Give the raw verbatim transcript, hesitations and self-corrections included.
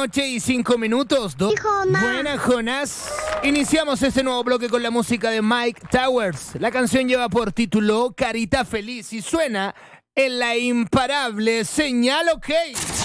noche y cinco minutos. Do- Buena, Jonas. Iniciamos este nuevo bloque con la música de Mike Towers. La canción lleva por título Carita Feliz y suena en la imparable Señal OK.